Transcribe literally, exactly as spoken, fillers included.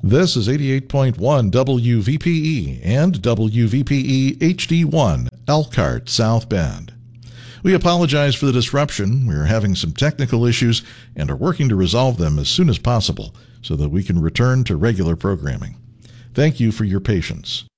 This is eighty-eight point one W V P E and W V P E H D one, Elkhart, South Bend. We apologize for the disruption. We are having some technical issues and are working to resolve them as soon as possible so that we can return to regular programming. Thank you for your patience.